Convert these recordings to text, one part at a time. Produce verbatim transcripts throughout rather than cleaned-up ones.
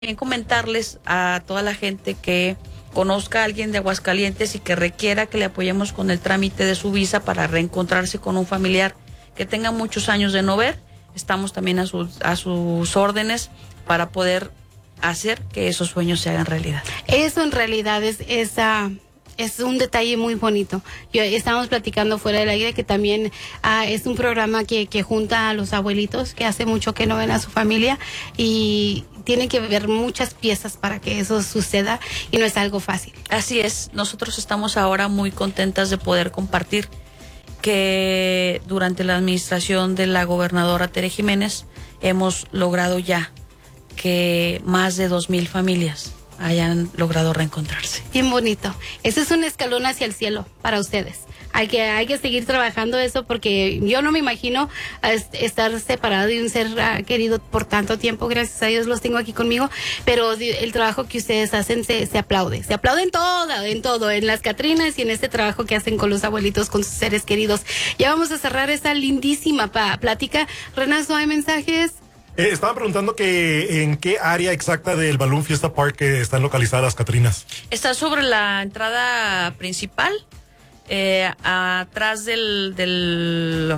También comentarles a toda la gente que conozca a alguien de Aguascalientes y que requiera que le apoyemos con el trámite de su visa para reencontrarse con un familiar que tenga muchos años de no ver. Estamos también a sus, a sus órdenes para poder hacer que esos sueños se hagan realidad. Eso en realidad es esa... Es un detalle muy bonito. Yo estábamos platicando fuera del aire que también uh, es un programa que, que junta a los abuelitos que hace mucho que no ven a su familia y tienen que ver muchas piezas para que eso suceda y no es algo fácil. Así es. Nosotros estamos ahora muy contentas de poder compartir que durante la administración de la gobernadora Tere Jiménez hemos logrado ya que más de dos mil familias hayan logrado reencontrarse. Bien bonito. Ese es un escalón hacia el cielo para ustedes. Hay que, hay que seguir trabajando eso porque yo no me imagino estar separado de un ser uh, querido por tanto tiempo. Gracias a Dios los tengo aquí conmigo, pero el trabajo que ustedes hacen se, se aplaude. Se aplaude en todo, en todo, en las Catrinas y en este trabajo que hacen con los abuelitos, con sus seres queridos. Ya vamos a cerrar esta lindísima pa plática. Renazo, ¿hay mensajes? Eh, estaban preguntando que en qué área exacta del Balloon Fiesta Park que están localizadas las Catrinas. Está sobre la entrada principal, eh, atrás del del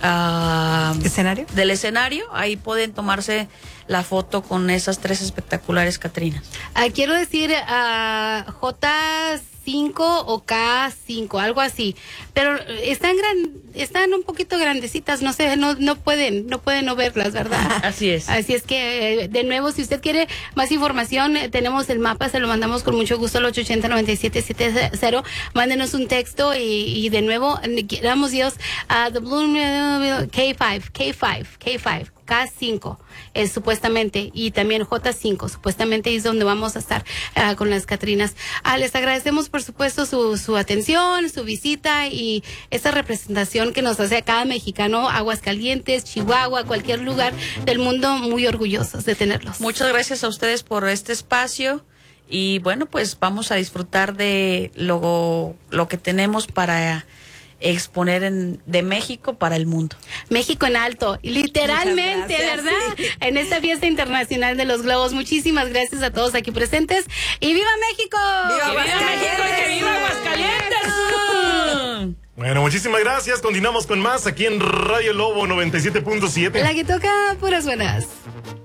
uh, escenario. Del escenario. Ahí pueden tomarse la foto con esas tres espectaculares Catrinas. Uh, quiero decir uh, J cinco o K cinco, algo así, pero están gran, están un poquito grandecitas, no sé, no, no pueden, no pueden no verlas, ¿verdad? Así es. Así es que, de nuevo, si usted quiere más información, tenemos el mapa, se lo mandamos con mucho gusto al ocho ochenta, noventa y siete setenta, mándenos un texto y, y de nuevo, damos Dios a uh, The Bloom K cinco, K cinco, K cinco. K cinco es supuestamente y también J cinco supuestamente es donde vamos a estar uh, con las Catrinas. Uh, les agradecemos por supuesto su, su atención, su visita y esa representación que nos hace a cada mexicano, Aguascalientes, Chihuahua, cualquier lugar del mundo, muy orgullosos de tenerlos. Muchas gracias a ustedes por este espacio y bueno, pues vamos a disfrutar de lo, lo que tenemos para exponer en, de México para el mundo. México en alto, literalmente, ¿verdad? Sí. En esta fiesta internacional de los globos. Muchísimas gracias a todos aquí presentes y ¡viva México! ¡Viva, ¡Viva México y que viva Aguascalientes! Bueno, muchísimas gracias. Continuamos con más aquí en Radio Lobo noventa y siete punto siete. La que toca puras buenas.